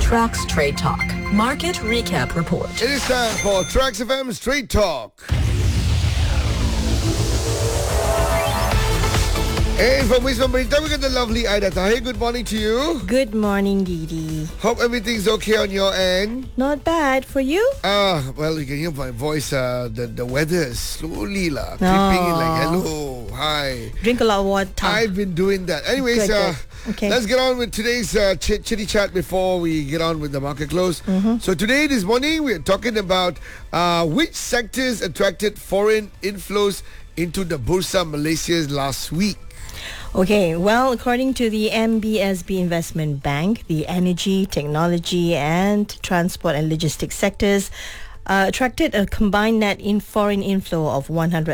Trucks Trade Talk. Market Recap Report. It is time for Trax FM Street Talk. And from Wisdom Berita, we got the lovely Aida Tahir. Good morning to you. Good morning, Didi. Hope everything's okay on your end. Not bad. For you? Well, you can hear my voice. The weather is slowly creeping in like, hello, hi. Drink a lot of water. I've been doing that. Anyways, Good. Okay. Let's get on with today's chitty chat before we get on with the market close. So this morning, we're talking about which sectors attracted foreign inflows into the Bursa Malaysia last week. Okay, well, according to the MBSB Investment Bank, the energy, technology and transport and logistics sectors attracted a combined net foreign inflow of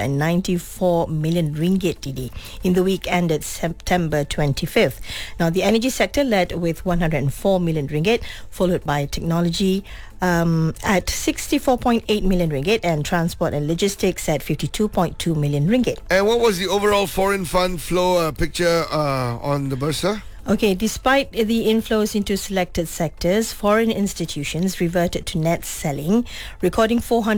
194 million ringgit DD in the week ended September 25th. Now, the energy sector led with 104 million ringgit, followed by technology at 64.8 million ringgit and transport and logistics at 52.2 million ringgit. And what was the overall foreign fund flow picture on the Bursa? Okay, despite the inflows into selected sectors, foreign institutions reverted to net selling, recording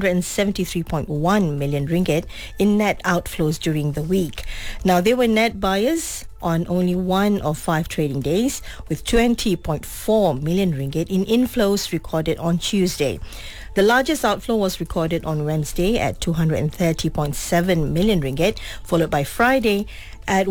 473.1 million ringgit in net outflows during the week. Now, they were net buyers on only one of 5 trading days, with 20.4 million ringgit in inflows recorded on Tuesday. The largest outflow was recorded on Wednesday at 230.7 million ringgit, followed by Friday at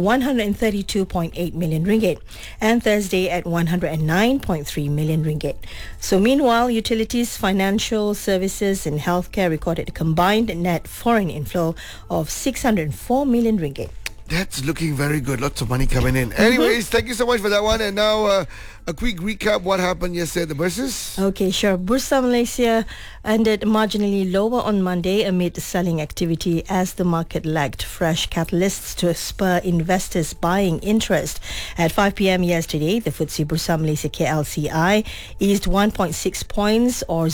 132.8 million ringgit and Thursday at 109.3 million ringgit. So meanwhile, utilities, financial services and healthcare recorded a combined net foreign inflow of 604 million ringgit. That's looking very good. Lots of money coming in. Anyways, thank you so much for that one. And now a quick recap what happened yesterday at the Bursa. Okay, sure. Bursa Malaysia ended marginally lower on Monday amid selling activity as the market lacked fresh catalysts to spur investors' buying interest. At 5 p.m. yesterday, the FTSE Bursa Malaysia KLCI eased 1.6 points or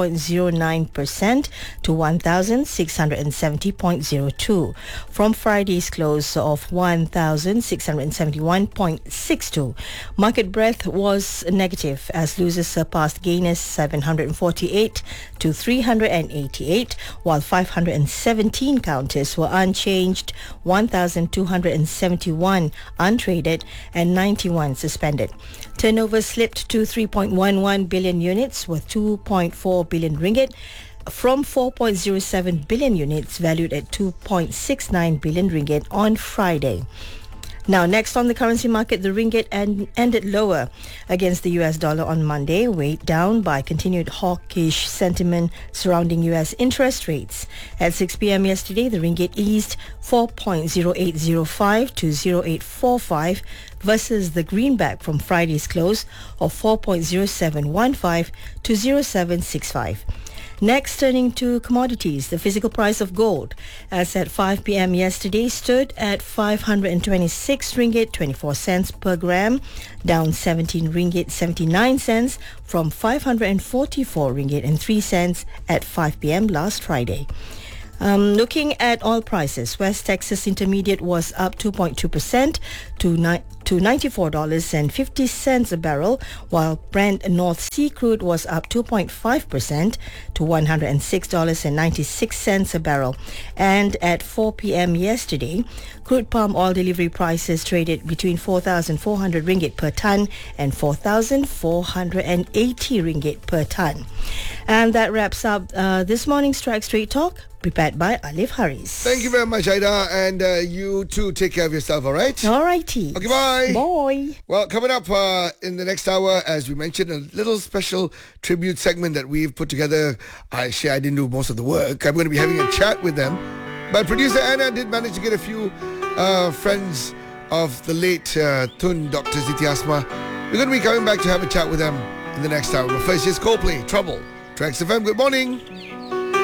0.09% to 1,670.02 from Friday's close of 1,671.62. Market breadth was negative as losers surpassed gainers 748 to 388, while 517 counters were unchanged, 1,271 untraded and 91 suspended. Turnover slipped to 3.11 billion units worth 2.4 billion ringgit from 4.07 billion units valued at 2.69 billion ringgit on Friday. Now, next on the currency market, the ringgit ended lower against the US dollar on Monday, weighed down by continued hawkish sentiment surrounding US interest rates. At 6 p.m. yesterday, the ringgit eased 4.0805 to 0.845 versus the greenback from Friday's close of 4.0715 to 0.765. Next, turning to commodities, the physical price of gold, as at 5 p.m. yesterday, stood at 526 ringgit 24 cents per gram, down 17 ringgit 79 cents from 544 ringgit and 3 cents at 5 p.m. last Friday. Looking at oil prices, West Texas Intermediate was up 2.2% to $94.50 a barrel, while Brent North Sea crude was up 2.5% to $106.96 a barrel. And at 4 p.m. yesterday, crude palm oil delivery prices traded between 4,400 ringgit per ton and 4,480 ringgit per ton. And that wraps up this morning's Track Straight Talk, prepared by Alif Haris. Thank you very much, Aida. And you too, take care of yourself, all right? All righty. Okay, bye. Bye. Well, coming up in the next hour, as we mentioned, a little special tribute segment that we've put together. I didn't do most of the work. I'm going to be having a chat with them. But producer Anna did manage to get a few friends of the late Tun Dr. Siti Asma. We're going to be coming back to have a chat with them in the next hour. But first, here's Coldplay, Trouble. Trax FM, good morning.